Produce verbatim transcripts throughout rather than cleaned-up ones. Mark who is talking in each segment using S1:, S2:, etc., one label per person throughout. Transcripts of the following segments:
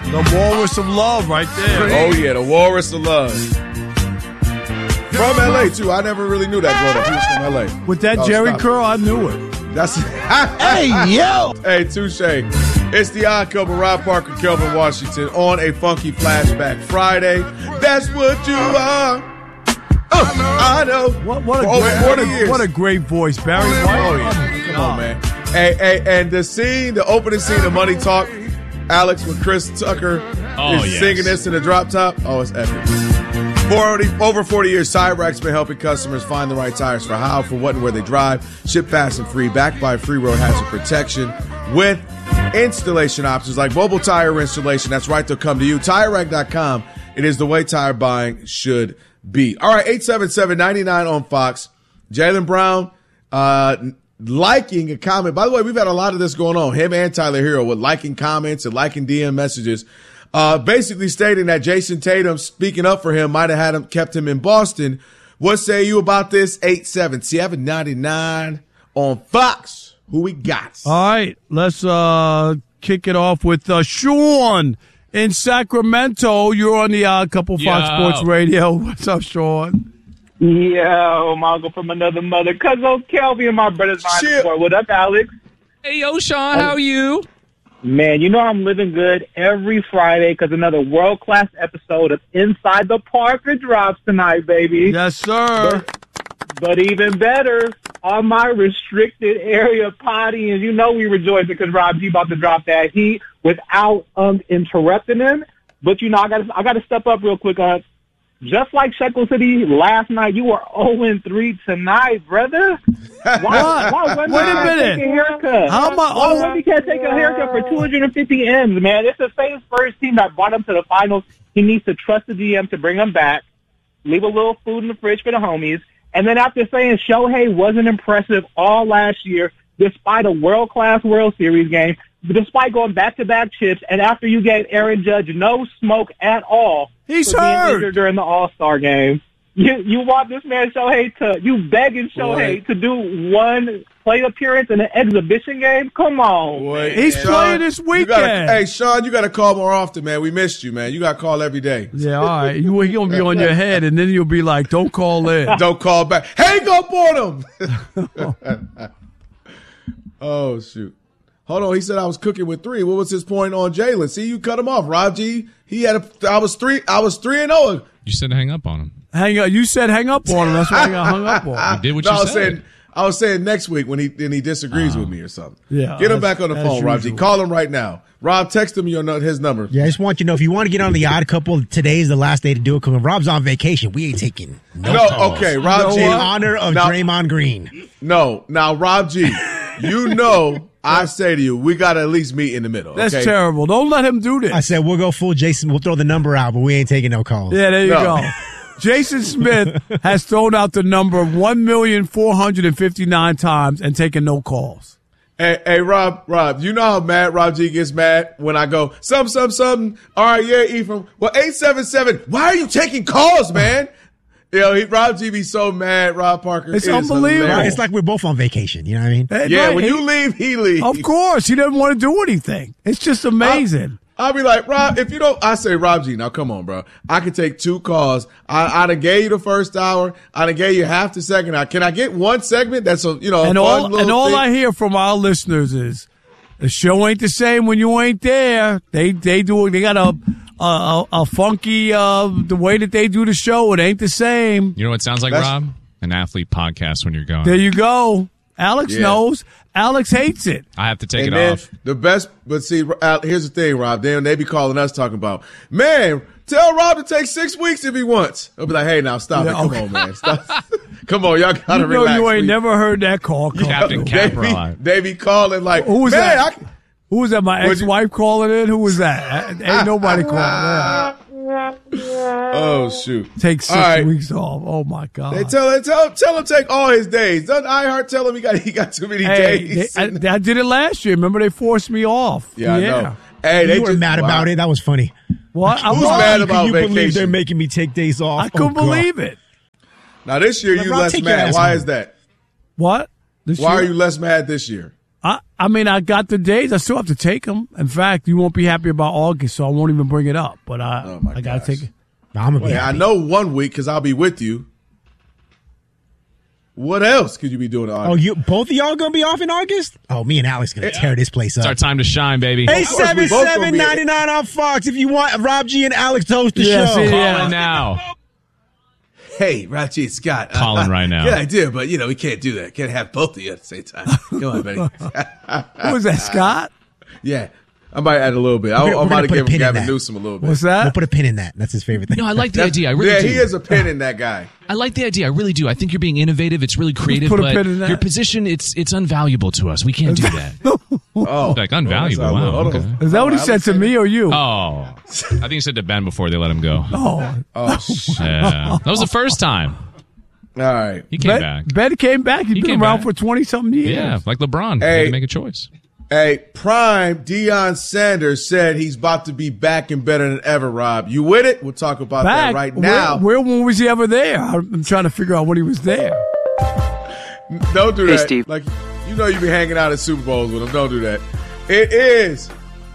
S1: The Walrus of Love right there.
S2: Oh, yeah, the Walrus of Love. From L A, too. I never really knew that growing up. He was from L A.
S1: With that
S2: oh,
S1: Jerry curl, I knew it.
S2: That's
S1: Hey, yo!
S2: Hey, touche. It's the Odd Couple, Rob Parker, Kelvin Washington, on a funky flashback Friday. That's what you are. Oh, I know.
S1: What, what, a,
S2: For over
S1: great,
S2: forty
S1: what, a,
S2: years.
S1: what a great voice, Barry White.
S2: Oh, yeah. Come on, man. Hey, hey, and the scene, the opening scene of Money Talk, Alex with Chris Tucker
S3: oh,
S2: is
S3: yes.
S2: singing this in the drop top. Oh, it's epic. For over forty years, Tire Rack's been helping customers find the right tires for how, for what, and where they drive. Ship fast and free, backed by free road hazard protection with installation options like mobile tire installation. That's right, they'll come to you. Tire Rack dot com. It is the way tire buying should be. All right, eight seven seven, nine nine on Fox. Jaylen Brown uh, liking a comment. By the way, we've had a lot of this going on. Him and Tyler Hero with liking comments and liking D M messages. Uh, basically stating that Jason Tatum, speaking up for him, might have had him kept him in Boston. What say you about this? eight seven seven, nine nine on Fox. Who we got?
S1: All right, let's uh, kick it off with uh, Sean in Sacramento. You're on the Odd Couple Fox
S3: Yo.
S1: Sports Radio. What's up, Sean?
S4: Yo, my uncle from another mother. Cousin Kelvin and my brother's
S2: Shit.
S4: mine. What up, Alex?
S3: Hey, yo, Sean, how are you?
S4: Man, you know I'm living good every Friday because another world-class episode of Inside the Parker drops tonight, baby.
S1: Yes, sir.
S4: But even better, on my restricted area potty, and you know we rejoice because Rob G about to drop that heat without um interrupting him. But you know I got I got to step up real quick. Uh, just like Shekel City last night, you were zero and three tonight, brother. Why? Why Wemby
S1: Wait a
S4: can't
S1: minute.
S4: Take a haircut?
S1: How am I-
S4: Why
S1: oh.
S4: Wemby can't take a haircut for two hundred fifty M's, man? It's the same first team that brought him to the finals. He needs to trust the G M to bring him back. Leave a little food in the fridge for the homies. And then after saying Shohei wasn't impressive all last year, despite a world-class World Series game, despite going back-to-back chips, and after you gave Aaron Judge no smoke at all
S1: He's
S4: for being
S1: hurt.
S4: injured during the All-Star game, you you want this man Shohei to, you begging Shohei
S2: Boy.
S4: to do one plate appearance in an exhibition game? Come on.
S2: Boy,
S1: He's
S2: Sean,
S1: playing this
S2: you gotta-
S1: weekend.
S2: hey, Sean, you got to call more often, man. We missed you, man. You got to call every day.
S1: Yeah, all right. You, he going to be on your head, and then you'll be like, don't call in.
S2: Don't call back. Hang up on him. Oh, shoot. Hold on. He said I was cooking with three. What was his point on Jaylen? See, you cut him off. Rob G, he had a, I was three, I was three and oh.
S3: You said to hang up on him.
S1: Hang up. You said hang up on him. That's why I got hung up on.
S3: You did what
S2: No,
S3: you
S2: I was
S3: said.
S2: saying, I was saying next week when he, when he disagrees with me or something.
S1: Yeah,
S2: Get him
S1: as-
S2: back on the
S1: as
S2: phone, Rob G.
S1: usual.
S2: Call him right now. Rob, text him your, nu- his number.
S5: Yeah, I just want you to know if you want to get on the Odd Couple, today's the last day to do it because when Rob's on vacation, we ain't taking no,
S2: No,
S5: calls.
S2: okay, Rob G.
S5: In honor of
S2: Now-
S5: Draymond Green.
S2: No, now, Rob G, you know I say to you, we got to at least meet in the middle.
S1: That's
S2: okay?
S1: terrible. Don't let him do this.
S5: I said we'll go full Jason. We'll throw the number out, but we ain't taking no calls.
S1: Yeah, there you
S2: No.
S1: go. Jason Smith has thrown out the number one million four hundred fifty-nine times and taken no calls.
S2: Hey, hey, Rob, Rob, you know how mad Rob G gets mad when I go, something, something, something. All right, yeah, Ephraim. Well, eight seven seven, why are you taking calls, man? You know, he, Rob G be so mad, Rob Parker.
S1: It's
S2: It is
S1: unbelievable.
S2: hilarious.
S5: It's like we're both on vacation. You know what I mean?
S1: Hey,
S2: Yeah,
S1: right,
S2: when
S1: he-
S2: you leave, he leaves.
S1: Of course, he doesn't want to do anything. It's just amazing.
S2: I'll be like, Rob, if you don't, I say, Rob G, now come on, bro. I can take two calls. I, I done gave you the first hour. I done gave you half the second hour. Can I get one segment that's a, you know,
S1: and
S2: a fun
S1: all
S2: little
S1: and all
S2: thing?
S1: I hear from our listeners is the show ain't the same when you ain't there. They they do they got a a, a, a funky uh, the way that they do the show. It ain't the same.
S3: You know what it sounds like,
S2: That's-
S3: Rob? An athlete podcast when you're going.
S1: There you go. Alex
S2: Yeah.
S1: knows. Alex hates it.
S3: I have to take
S2: Hey,
S3: it
S2: man,
S3: off.
S2: the best, but see, Al, here's the thing, Rob. Then they be calling us talking about, man, tell Rob to take six weeks if he wants. I'll be like, hey, now stop
S1: Yeah,
S2: it. Come
S1: okay.
S2: on, man. Stop. Come on, y'all gotta
S1: You know
S2: relax.
S1: you ain't
S2: please.
S1: never heard that call. come
S3: Captain
S1: on.
S2: They
S3: Capra.
S2: be, they be calling like,
S1: Who was
S2: man,
S1: that?
S2: I,
S1: Who was that? My
S2: What'd you-
S1: ex-wife calling in? Who was that? Ain't nobody calling. Yeah.
S2: oh shoot.
S1: Take six
S2: All right.
S1: weeks off. Oh my god.
S2: They tell him, tell him, tell him take all his days. Doesn't iHeart tell him he got he got too many
S1: Hey,
S2: days?
S1: they- I, I did it last year. Remember, they forced me off.
S2: yeah, I know. Hey,
S5: You
S2: they
S5: were
S2: just,
S5: mad
S2: wow.
S5: about it. That was funny.
S1: What? I
S2: Who's
S1: was
S2: mad
S5: Can
S2: about
S5: you believe
S2: vacation?
S5: they're making me take days off?
S1: I couldn't
S5: Oh, God.
S1: believe it.
S2: Now this year
S5: Like,
S2: you
S5: Rob,
S2: less
S5: take your
S2: mad.
S5: ass
S2: Why
S5: home.
S2: is that?
S1: What? This
S2: Why
S1: year?
S2: are you less mad this year?
S1: I, I mean, I got the days. I still have to take them. In fact, you won't be happy about August, so I won't even bring it up. But I,
S2: Oh, my
S1: I got to
S2: gosh.
S1: take it.
S5: I'm gonna be
S2: Wait, I
S5: happy.
S2: know one week because I'll be with you. What else could you be doing in August?
S5: Oh, you both of y'all gonna be off in August? Oh, me and Alex gonna tear this place
S3: It's
S5: up.
S3: our time to shine, baby.
S5: Eight
S2: course, we
S5: seven
S2: both gonna
S5: seven
S2: be-
S5: ninety nine on Fox if you want Rob G and Alex to host the
S1: Yeah,
S5: show.
S1: see,
S3: Call
S1: yeah.
S3: in now.
S2: Hey, Rachi and Scott.
S3: Calling right now.
S2: Good idea, but, you know, we can't do that. Can't have both of you at the same time. Come on, buddy.
S1: Who was that, Scott?
S2: Yeah. I might add a little bit. I,
S5: We're gonna-
S2: I
S5: we're
S2: might
S5: gonna
S2: have
S5: put a
S2: given
S5: pin in
S2: Gavin
S5: that.
S2: Newsom a little bit.
S1: What's
S5: We'll
S1: that?
S5: put a pin in that. That's his favorite thing.
S3: No, I like the idea. I really
S2: yeah,
S3: do.
S2: he is a pin in that guy.
S3: I like the idea. I really do. I think you're being innovative. It's really creative,
S1: put a
S3: but
S1: pin in that.
S3: your position, it's it's unvaluable to us. We can't do that.
S2: Oh.
S3: Like, unvaluable.
S2: Well, that's-
S3: Wow,
S2: hold on.
S3: okay.
S1: Is that what he said to me or you?
S3: Oh, I think he said to Ben before they let him go.
S1: Oh,
S2: Oh, shit.
S3: Yeah. That was the first time
S2: All right.
S3: he came
S1: Ben,
S3: back.
S1: Ben came back. He's
S3: He
S1: been
S3: came
S1: around
S3: back.
S1: for twenty something years.
S3: Yeah, like LeBron.
S2: Hey.
S3: He had to make a choice.
S2: Hey, Prime Deion Sanders said he's about to be back and better than ever, Rob. You with it? We'll talk about
S1: Back
S2: that right now.
S1: Where, where was he ever there? I'm trying to figure out when he was there.
S2: Don't do
S6: Hey,
S2: that.
S6: Steve.
S2: Like, you know you be hanging out at Super Bowls with him. Don't do that. It is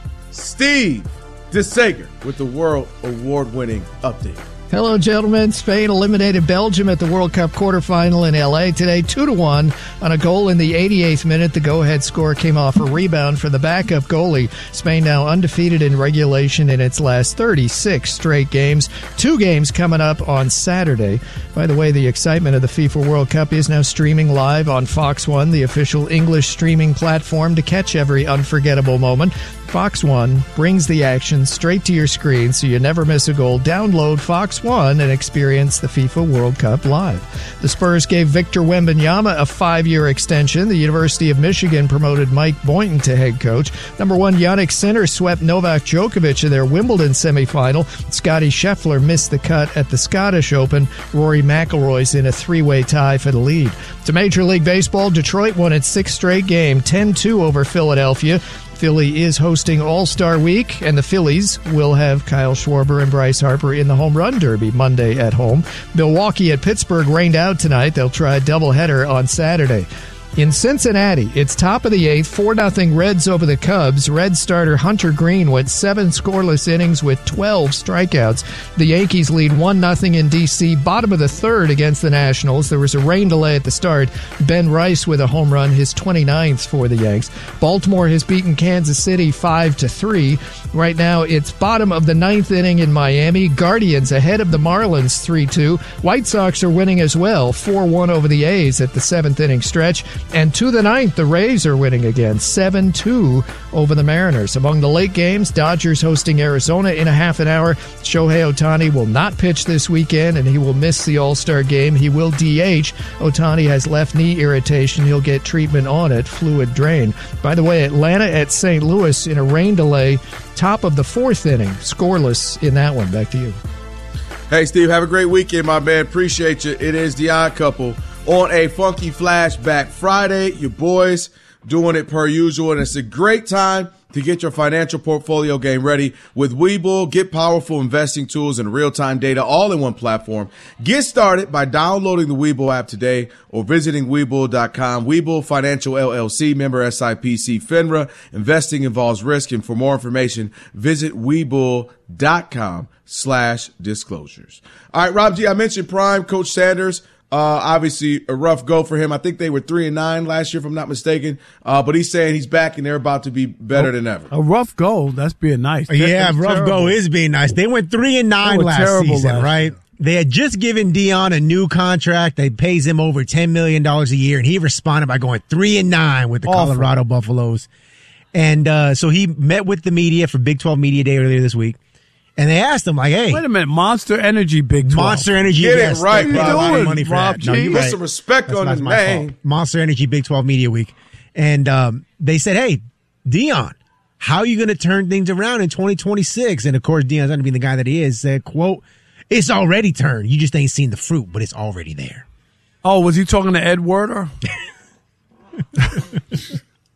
S2: Steve DeSager with the World Award-winning update.
S7: Hello, gentlemen. Spain eliminated Belgium at the World Cup quarterfinal in L A today, two to one on a goal in the eighty-eighth minute. The go-ahead score came off a rebound for the backup goalie. Spain now undefeated in regulation in its last thirty-six straight games. Two games coming up on Saturday. By the way, the excitement of the FIFA World Cup is now streaming live on Fox One, the official English streaming platform to catch every unforgettable moment. Fox One brings the action straight to your screen so you never miss a goal. Download Fox One and experience the FIFA World Cup live. The Spurs gave Victor Wembanyama a five-year extension. The University of Michigan promoted Mike Boynton to head coach. Number one, Yannick Sinner swept Novak Djokovic in their Wimbledon semifinal. Scotty Scheffler missed the cut at the Scottish Open. Rory McIlroy's in a three-way tie for the lead. To Major League Baseball, Detroit won its sixth straight game, ten two over Philadelphia. Philly is hosting All-Star Week, and the Phillies will have Kyle Schwarber and Bryce Harper in the Home Run Derby Monday at home. Milwaukee at Pittsburgh rained out tonight. They'll try a doubleheader on Saturday. In Cincinnati, it's top of the eighth, four nothing Reds over the Cubs. Red starter Hunter Green went seven scoreless innings with twelve strikeouts. The Yankees lead one nothing in D C, bottom of the third against the Nationals. There was a rain delay at the start. Ben Rice with a home run, his twenty-ninth for the Yanks. Baltimore has beaten Kansas City five to three. Right now, it's bottom of the ninth inning in Miami. Guardians ahead of the Marlins three two. White Sox are winning as well, four one over the A's at the seventh inning stretch. And to the ninth, the Rays are winning again, seven two over the Mariners. Among the late games, Dodgers hosting Arizona in a half an hour. Shohei Ohtani will not pitch this weekend, and he will miss the All-Star game. He will D H. Ohtani has left knee irritation. He'll get treatment on it, fluid drain. By the way, Atlanta at Saint Louis in a rain delay, top of the fourth inning, scoreless in that one. Back to you.
S2: Hey, Steve, have a great weekend, my man. Appreciate you. It is The Odd Couple on a Funky Flashback Friday. Your boys doing it per usual, and it's a great time to get your financial portfolio game ready with Webull. Get powerful investing tools and real-time data all in one platform. Get started by downloading the Webull app today or visiting Webull dot com. Webull Financial L L C, member S I P C FINRA. Investing involves risk, and for more information, visit Webull dot com slash disclosures. All right, Rob G, I mentioned Prime, Coach Sanders. Uh, obviously a rough go for him. I think they were three and nine last year, if I'm not mistaken. Uh, but he's saying he's back and they're about to be better than ever.
S1: A rough go. That's being nice.
S5: Yeah,
S1: That's
S5: rough
S1: terrible.
S5: go is being nice. They went three and nine
S1: They were
S5: last
S1: terrible
S5: season,
S1: last
S5: right?
S1: year.
S5: They had just given Dion a new contract that pays him over ten million dollars a year, and he responded by going three and nine with the
S1: Awful.
S5: Colorado Buffaloes. And uh, so he met with the media for Big twelve Media Day earlier this week, and they asked him, like, hey,
S1: Wait a minute. Monster Energy Big twelve.
S5: Monster Energy,
S2: Get it
S5: yes,
S2: right,
S5: they paid a
S2: Rob.
S5: lot of
S1: Doing,
S5: money for
S1: Rob
S5: that. No,
S1: G.
S5: you're
S2: Put
S5: right.
S2: some respect
S5: That's
S2: on
S5: not
S2: the
S5: my
S2: name.
S5: fault. Monster Energy Big twelve Media Week. And um, they said, hey, Dion, how are you going to turn things around in twenty twenty-six? And, of course, Dion's going to be the guy that he is. Said, quote, it's already turned. You just ain't seen the fruit, but it's already there.
S1: Oh, was he talking to Ed Werder?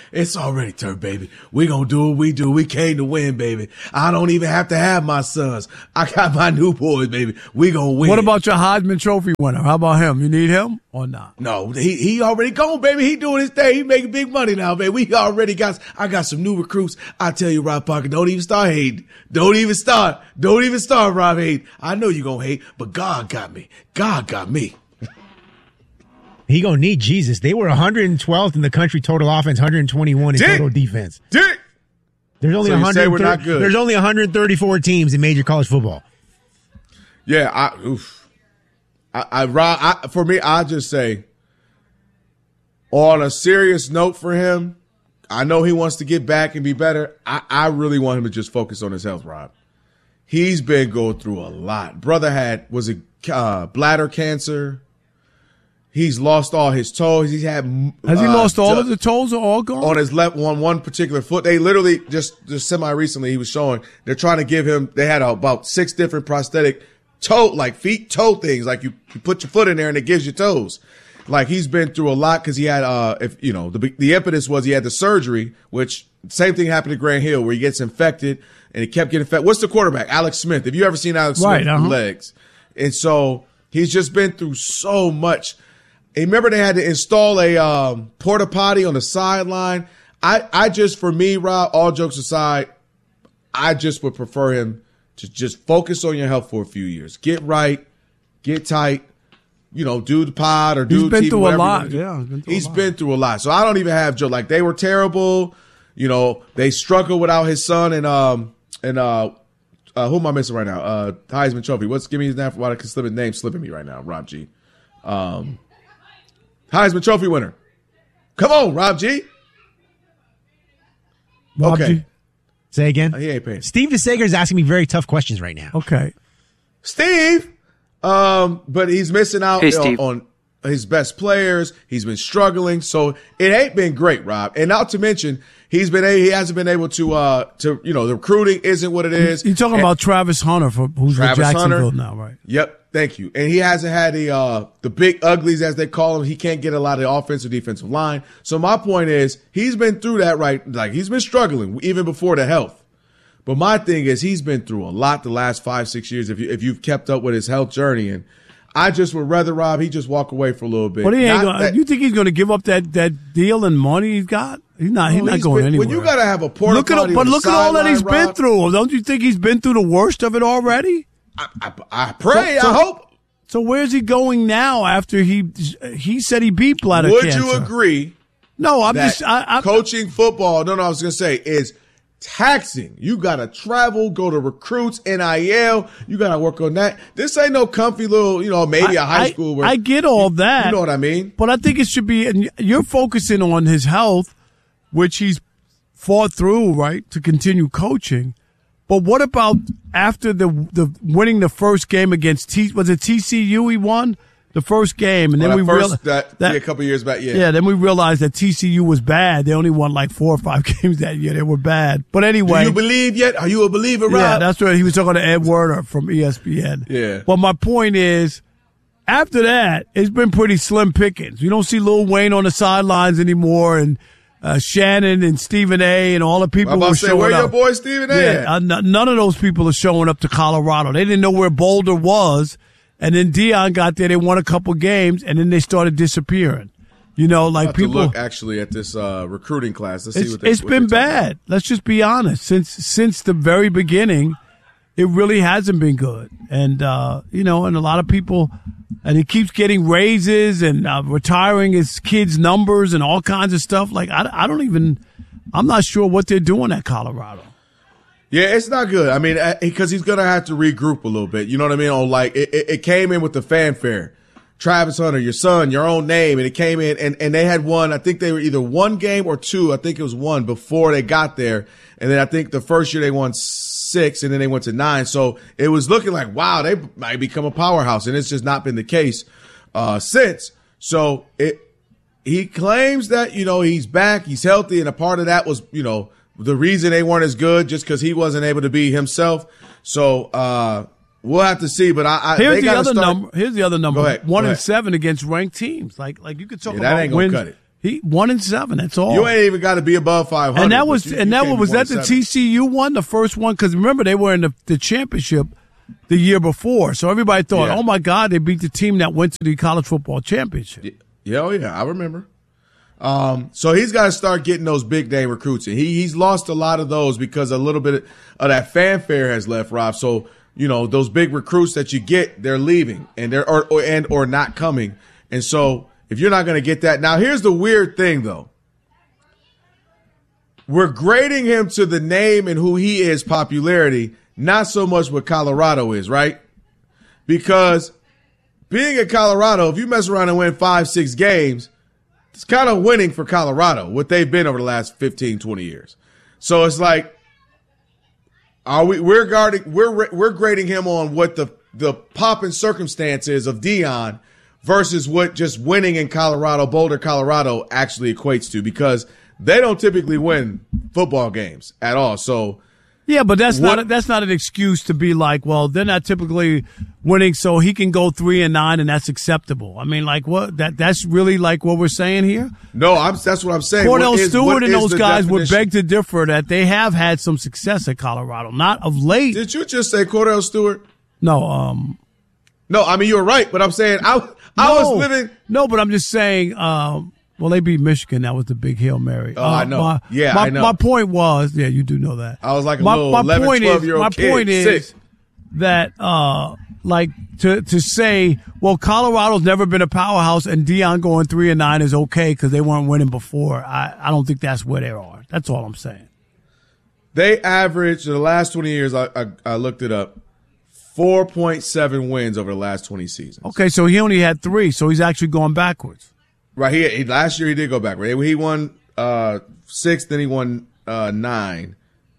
S2: It's already turned, baby. We gonna do what we do. We came to win, baby. I don't even have to have my sons. I got my new boys, baby. We gonna win.
S1: What about your Heisman Trophy winner? How about him? You need him or not?
S2: No, he he already gone, baby. He doing his thing. He making big money now, baby. We already got. I got some new recruits. I tell you, Rob Parker, don't even start hating. Don't even start. Don't even start, Rob, hating. I know you gonna hate, but God got me. God got me.
S5: He gonna need Jesus. They were one hundred twelfth in the country total offense, one hundred twenty-one in
S2: Dick.
S5: total defense.
S2: Dick.
S5: There's only
S2: So you say we're
S5: one hundred thirty
S2: not good.
S5: There's only one hundred thirty-four teams in major college football.
S2: Yeah, I, oof. I, I, Rob, I, for me, I just say, on a serious note for him, I know he wants to get back and be better. I, I really want him to just focus on his health, Rob. He's been going through a lot. Brother had, was it uh, bladder cancer? He's lost all his toes. He's had.
S1: Has he
S2: uh,
S1: lost all
S2: d-
S1: of the toes or all gone?
S2: on his left one one particular foot? They literally just just semi recently he was showing they're trying to give him. They had about six different prosthetic toe like feet toe things. Like you, you put your foot in there and it gives you toes. Like he's been through a lot because he had uh if you know the the impetus was he had the surgery, which same thing happened to Grant Hill where he gets infected and he kept getting infected. What's the quarterback? Alex Smith. Have you ever seen Alex
S1: Right,
S2: Smith
S1: uh-huh.
S2: legs? And so he's just been through so much. And remember they had to install a um, porta potty on the sideline. I, I just, for me, Rob, all jokes aside, I just would prefer him to just focus on your health for a few years. Get right, get tight, you know, do the pod or do
S1: He's been
S2: T V,
S1: through a
S2: whatever you
S1: lot.
S2: wanna do.
S1: Yeah, he's been through a
S2: He's
S1: lot.
S2: been through a lot. So I don't even have Joe. Like they were terrible. You know, they struggled without his son and um and uh, uh who am I missing right now? Uh, Heisman Trophy. What's give me his name? Why I can slip his name slipping me right now? Rob G. Um. Heisman Trophy winner. Come on, Rob G.
S1: Rob
S2: okay.
S1: G?
S5: Say again.
S2: He ain't paying.
S5: Steve DeSager is asking me very tough questions right now.
S1: Okay.
S2: Steve. Um, but he's missing out
S6: Hey,
S2: on,
S6: Steve.
S2: on his best players. He's been struggling. So it ain't been great, Rob. And not to mention, he's been a, he hasn't been able to uh to you know, the recruiting isn't what it is.
S1: You're talking
S2: And-
S1: about Travis Hunter, for, who's
S2: Travis
S1: with Jacksonville
S2: Hunter.
S1: now, right?
S2: Yep, thank you. And he hasn't had the uh, the big uglies, as they call them. He can't get a lot of the offensive defensive line. So my point is, he's been through that, right? Like he's been struggling even before the health. But my thing is, he's been through a lot the last five, six years. If you if you've kept up with his health journey, and I just would rather Rob he just walk away for a little bit.
S1: But he ain't
S2: Not
S1: gonna,
S2: that-
S1: you think he's going to give up that, that deal and money he's got? He's not. He's
S2: Well,
S1: not
S2: he's
S1: going
S2: been-
S1: anywhere.
S2: When you got to have a porta
S1: look at,
S2: potty
S1: but
S2: on the
S1: look at all that he's
S2: sideline,
S1: been
S2: Rob,
S1: through. Don't you think he's been through the worst of it already?
S2: I, I, I pray.
S1: So-
S2: I hope.
S1: So where's he going now? After he he said he beat bladder
S2: Would
S1: cancer.
S2: you agree?
S1: No, I'm
S2: that
S1: just. I, I,
S2: coaching football, no, no, I was going to say, is taxing. You got to travel, go to recruits, N I L. You got to work on that. This ain't no comfy little, you know, maybe a high
S1: I-
S2: school. Where
S1: I get all that.
S2: You know what I mean?
S1: But I think it should be, and you're focusing on his health, which he's fought through, right, to continue coaching. But what about after the the winning the first game against T? Was it T C U he won the first game, and then
S2: Well,
S1: we
S2: that first,
S1: realized
S2: that,
S1: that
S2: yeah, a couple years back, yeah.
S1: yeah, then we realized that T C U was bad. They only won like four or five games that year. They were bad. But
S2: Do
S1: anyway,
S2: you believe yet? Are you a believer, Rob?
S1: yeah, that's right. He was talking to Ed Werder from E S P N.
S2: Yeah.
S1: But my point is, after that, it's been pretty slim pickings. You don't see Lil Wayne on the sidelines anymore, and uh, Shannon and Stephen A. and all the people
S2: I'm
S1: who
S2: about
S1: were
S2: to say,
S1: showing
S2: where
S1: up.
S2: your boy Stephen A.
S1: Yeah,
S2: at?
S1: uh, n- none of those people are showing up to Colorado. They didn't know where Boulder was, and then Dion got there. They won a couple games, and then they started disappearing. You know, like
S2: I have to
S1: people.
S2: look actually at this uh, recruiting class. Let's see
S1: It's,
S2: what they,
S1: it's
S2: what
S1: been
S2: they're talking about.
S1: bad. Let's just be honest. Since since the very beginning, it really hasn't been good. And uh, you know, and a lot of people, and he keeps getting raises and uh, retiring his kids' numbers and all kinds of stuff. Like I, I don't even. I'm not sure what they're doing at Colorado.
S2: Yeah, it's not good. I mean, because he's going to have to regroup a little bit. You know what I mean? On like, it, it, it came in with the fanfare. Travis Hunter, your son, your own name. And it came in and, and they had won. I think they were either one game or two. I think it was one before they got there. And then I think the first year they won six and then they went to nine. So it was looking like, wow, they might become a powerhouse. And it's just not been the case, uh, since. So it, he claims that, you know, he's back, he's healthy. And a part of that was, you know, the reason they weren't as good just because he wasn't able to be himself. So uh, we'll have to see. But I, I
S1: Here's
S2: they
S1: the other
S2: start,
S1: number. Here's the other number.
S2: Go ahead,
S1: One
S2: go
S1: and
S2: ahead.
S1: seven against ranked teams. Like like you could talk
S2: Yeah, that
S1: about
S2: ain't gonna
S1: wins.
S2: cut it.
S1: He one and seven. That's all.
S2: You ain't even got to be above five hundred.
S1: And that was
S2: you,
S1: and
S2: you
S1: that
S2: can't
S1: was
S2: be
S1: that the
S2: one and seven.
S1: T C U one, the first one, because remember they were in the, the championship the year before, so everybody thought,
S2: Yeah.
S1: oh my God, they beat the team that went to the college football championship.
S2: Yeah, oh yeah, I remember. Um, so he's got to start getting those big name recruits, and he he's lost a lot of those because a little bit of that fanfare has left, Rob. So you know those big recruits that you get, they're leaving and they're or, or and or not coming, and so if you're not going to get that, now here's the weird thing though. We're grading him to the name and who he is, popularity, not so much what Colorado is, right? Because being in Colorado, if you mess around and win five, six games, it's kind of winning for Colorado, what they've been over the last fifteen, twenty years. So it's like, are we, we're guarding, we're, we're grading him on what the, the pop and circumstances of Deion versus what just winning in Colorado, Boulder, Colorado actually equates to, because they don't typically win football games at all. So
S1: yeah, but that's
S2: what,
S1: not a, that's not an excuse to be like, well, they're not typically winning, so he can go three and nine, and that's acceptable. I mean, like what? That that's really like what we're saying here.
S2: No, I'm, that's what I'm saying.
S1: Cordell
S2: what is,
S1: Stewart and those guys
S2: definition?
S1: would beg to differ that they have had some success at Colorado, not of late.
S2: Did you just say Cordell Stewart?
S1: No, um,
S2: no. I mean, you're right, but I'm saying I I
S1: no,
S2: was living.
S1: No, but I'm just saying. Um, Well, they beat Michigan. That was the big Hail Mary.
S2: Oh, I know.
S1: My,
S2: Yeah,
S1: my,
S2: I know.
S1: My point was, yeah, you do know that.
S2: I was like a
S1: my,
S2: little
S1: my
S2: eleven,
S1: point is,
S2: twelve-year-old
S1: my
S2: kid,
S1: point is
S2: sick.
S1: that, uh, like to to say, well, Colorado's never been a powerhouse, and Deion going three and nine is okay because they weren't winning before. I, I don't think that's where they are. That's all I'm saying.
S2: They averaged in the last twenty years. I, I, I looked it up. four point seven wins over the last twenty seasons.
S1: Okay, so he only had three, so he's actually going backwards.
S2: Right. He, he last year he did go back. Right. He won uh, six, then he won uh, nine.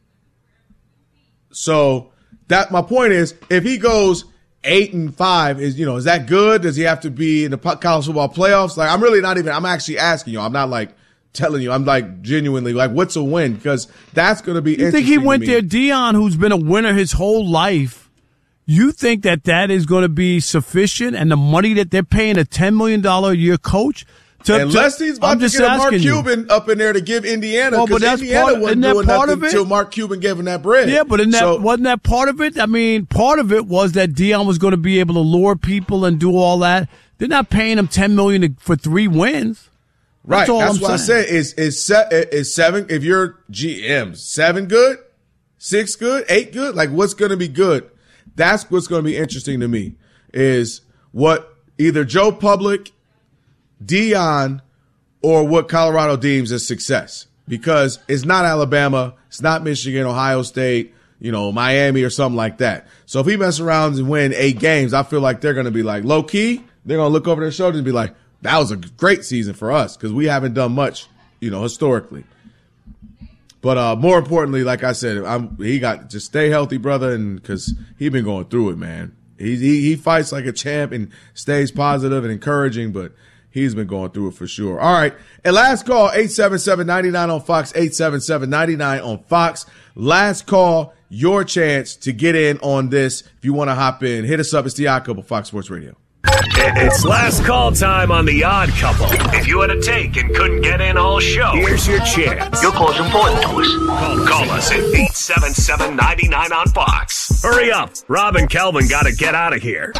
S2: So that my point is, if he goes eight and five, is you know is that good? Does he have to be in the college football playoffs? Like I'm really not even. I'm actually asking you. I'm not like telling you. I'm like genuinely like, what's a win? Because that's going to be.
S1: You think he went there, Deion, who's been a winner his whole life? You think that that is going to be sufficient, and the money that they're paying a ten million dollars a year coach? To,
S2: Unless
S1: to,
S2: he's about
S1: I'm
S2: to
S1: just
S2: get a Mark
S1: asking
S2: Cuban
S1: you.
S2: up in there to give Indiana,
S1: Well,
S2: because
S1: but that's
S2: Indiana
S1: part-
S2: wasn't
S1: isn't that
S2: doing
S1: part
S2: nothing
S1: of it?
S2: until Mark Cuban gave him that bread.
S1: Yeah, but in that,
S2: So-
S1: wasn't that part of it? I mean, part of it was that Deion was going to be able to lure people and do all that. They're not paying him ten million dollars for three wins.
S2: Right,
S1: That's all
S2: that's
S1: I'm
S2: what
S1: saying.
S2: I said. Is is se- is seven? If you're G M, seven good, six good, eight good. Like what's going to be good? That's what's going to be interesting to me. Is what either Joe Public, Deion, or what Colorado deems as success, because it's not Alabama, it's not Michigan, Ohio State, you know, Miami or something like that. So if he messes around and win eight games, I feel like they're going to be like low key. They're going to look over their shoulders and be like, that was a great season for us because we haven't done much, you know, historically. But uh, more importantly, like I said, I'm, he got just stay healthy, brother, and because he's been going through it, man. He, he he fights like a champ and stays positive and encouraging, but he's been going through it for sure. All right, and last call, eight seven seven, nine nine on Fox, eight seven seven, nine nine on Fox. Last call, your chance to get in on this. If you want to hop in, hit us up. It's the Odd Couple, Fox Sports Radio.
S6: It's last call time on The Odd Couple. If you had a take and couldn't get in all show, here's your chance.
S8: Your call's important to us.
S6: Call, call us at eight seven seven, nine nine on Fox. Hurry up. Rob and Kelvin got to get out of here.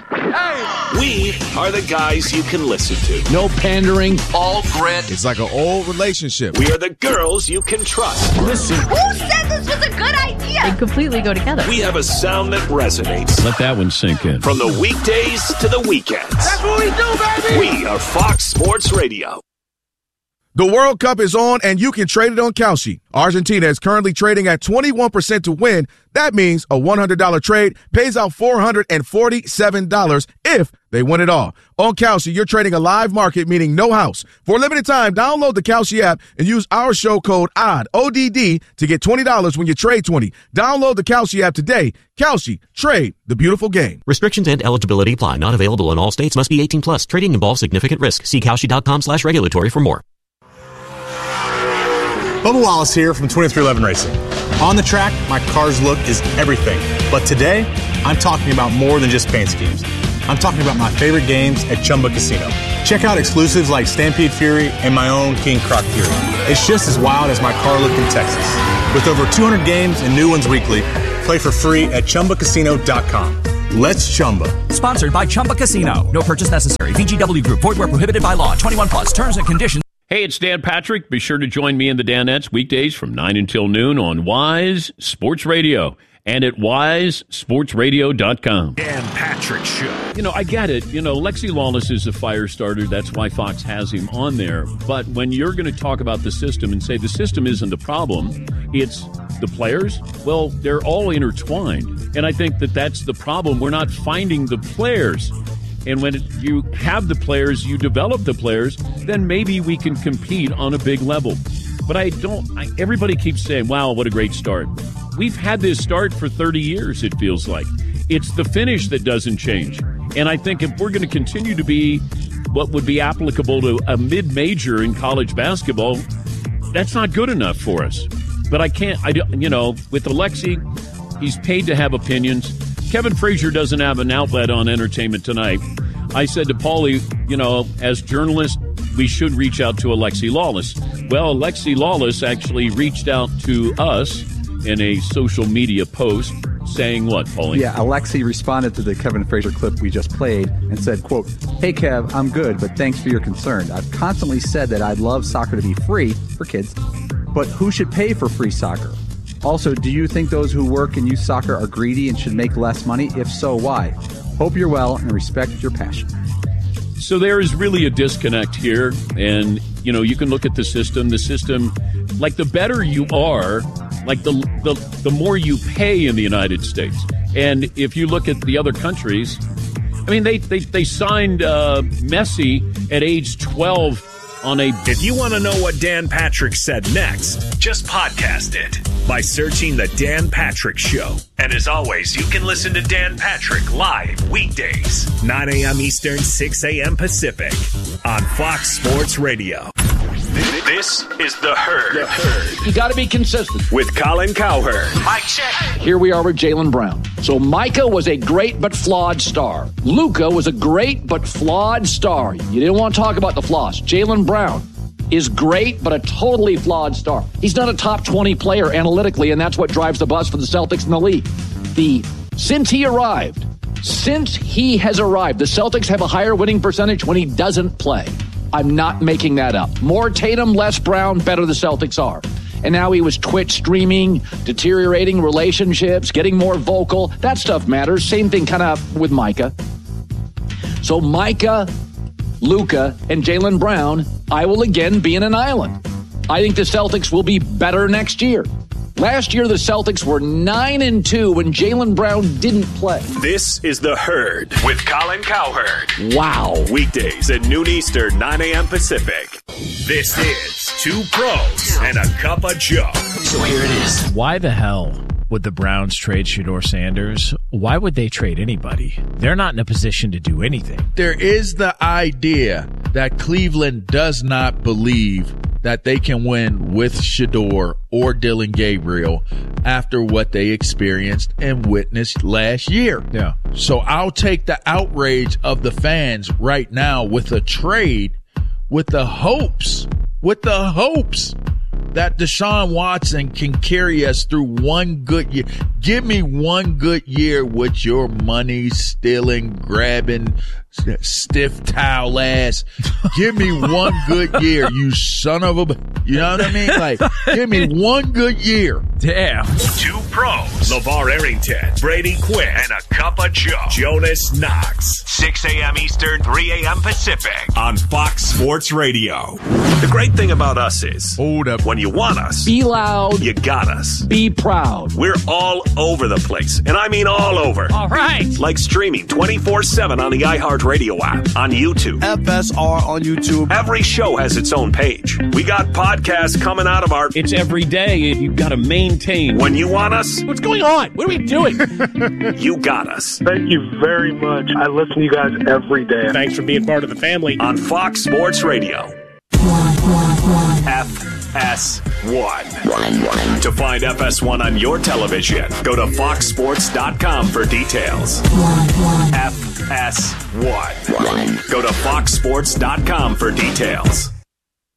S6: We are the guys you can listen to.
S3: No pandering.
S8: All grit.
S2: It's like an old relationship.
S6: We are the girls you can trust. Listen.
S9: Who said this was a good idea?
S10: They completely go together.
S6: We have a sound that resonates.
S3: Let that one sink in.
S6: From the weekdays to the weekends.
S8: That's what we do, baby.
S6: We are Fox Sports Radio.
S2: The World Cup is on, and you can trade it on Kalshi. Argentina is currently trading at twenty-one percent to win. That means a one hundred dollars trade pays out four hundred forty-seven dollars if they win it all. On Kalshi, you're trading a live market, meaning no house. For a limited time, download the Kalshi app and use our show code O D D, O D D, to get twenty dollars when you trade twenty. Download the Kalshi app today. Kalshi, trade the beautiful game.
S11: Restrictions and eligibility apply. Not available in all states. Must be eighteen plus. Trading involves significant risk. See Kalshi.com slash regulatory for more.
S12: Bubba Wallace here from twenty-three eleven Racing. On the track, my car's look is everything. But today, I'm talking about more than just paint schemes. I'm talking about my favorite games at Chumba Casino. Check out exclusives like Stampede Fury and my own King Croc Fury. It's just as wild as my car looked in Texas. With over two hundred games and new ones weekly, play for free at Chumba Casino dot com. Let's Chumba.
S10: Sponsored by Chumba Casino. No purchase necessary. V G W Group. Void where prohibited by law. twenty-one plus. Terms and conditions.
S13: Hey, it's Dan Patrick. Be sure to join me in the Danettes weekdays from nine until noon on Wise Sports Radio and at wise sports radio dot com.
S6: Dan Patrick Show.
S13: You know, I get it. You know, Lexi Lawless is a fire starter. That's why Fox has him on there. But when you're going to talk about the system and say the system isn't the problem, it's the players, well, they're all intertwined. And I think that that's the problem. We're not finding the players. And when you have the players, you develop the players, then maybe we can compete on a big level. But I don't, I, everybody keeps saying, wow, what a great start. We've had this start for thirty years, it feels like. It's the finish that doesn't change. And I think if we're going to continue to be what would be applicable to a mid-major in college basketball, that's not good enough for us. But I can't, I you know, with Alexi, he's paid to have opinions. Kevin Frazier doesn't have an outlet on Entertainment Tonight. I said to Paulie, you know, as journalists, we should reach out to Alexi Lawless. Well, Alexi Lawless actually reached out to us in a social media post saying what, Paulie?
S14: Yeah, Alexi responded to the Kevin Frazier clip we just played and said, quote, "Hey, Kev, I'm good, but thanks for your concern. I've constantly said that I'd love soccer to be free for kids, but who should pay for free soccer? Also, do you think those who work and use soccer are greedy and should make less money? If so, why? Hope you're well and respect your passion."
S13: So there is really a disconnect here. And, you know, you can look at the system. The system, like the better you are, like the, the, the more you pay in the United States. And if you look at the other countries, I mean, they, they, they signed uh, Messi at age twelve on a...
S6: If you want to know what Dan Patrick said next, just podcast it by searching The Dan Patrick Show. And as always, you can listen to Dan Patrick live weekdays, nine a.m. Eastern, six a.m. Pacific on Fox Sports Radio. This is The Herd. The Herd.
S15: You got to be consistent.
S6: With Colin Cowherd.
S15: Mike check. Here we are with Jaylen Brown. So Micah was a great but flawed star. Luka was a great but flawed star. You didn't want to talk about the flaws. Jaylen Brown is great but a totally flawed star. He's not a top twenty player analytically, and that's what drives the bus for the Celtics in the league. The since he arrived, since he has arrived, the Celtics have a higher winning percentage when he doesn't play. I'm not making that up. More Tatum, less Brown, better the Celtics are. And now he was Twitch streaming, deteriorating relationships, getting more vocal. That stuff matters. Same thing kind of with Micah. So Micah, Luka, and Jaylen Brown, I will again be in an island. I think the Celtics will be better next year. Last year, the Celtics were nine and two when Jaylen Brown didn't play.
S6: This is The Herd with Colin Cowherd.
S15: Wow.
S6: Weekdays at noon Eastern, nine a.m. Pacific. This is Two Pros and a Cup of Joe.
S16: So here it is. Why the hell would the Browns trade Shedeur Sanders? Why would they trade anybody? They're not in a position to do anything.
S17: There is the idea that Cleveland does not believe that they can win with Shedeur or Dillon Gabriel after what they experienced and witnessed last year.
S16: Yeah.
S17: So I'll take the outrage of the fans right now with a trade with the hopes, with the hopes that Deshaun Watson can carry us through one good year. Give me one good year with your money stealing, grabbing, stiff towel ass. Give me one good year, you son of a... You know what I mean? Like, give me one good year.
S16: Damn.
S6: Two Pros. LeVar Arrington, Brady Quinn, and a Cup of Joe. Jonas Knox. six a.m. Eastern, three a.m. Pacific on Fox Sports Radio. The great thing about us is,
S17: hold up,
S6: when you want us,
S15: be loud,
S6: you got us.
S15: Be proud.
S6: We're all over the place, and I mean all over.
S15: All right.
S6: Like streaming twenty-four seven on the iHeartRadio app, on YouTube.
S2: F S R on YouTube.
S6: Every show has its own page. We got podcasts coming out of our...
S13: It's every day. You've got to maintain.
S6: When you want us...
S15: What's going on? What are we doing?
S6: You got us.
S18: Thank you very much. I listen to you guys every day.
S19: Thanks for being part of the family.
S6: On Fox Sports Radio. F F S one. To find F S one on your television, go to fox sports dot com for details. F S one. Go to fox sports dot com for details.